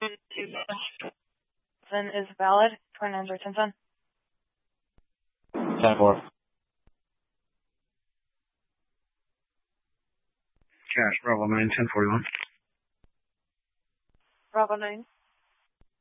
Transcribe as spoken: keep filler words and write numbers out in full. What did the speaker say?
Then is valid. twenty-nine zero ten ten. ten four. Cash, Bravo nine, ten forty-one. Bravo nine.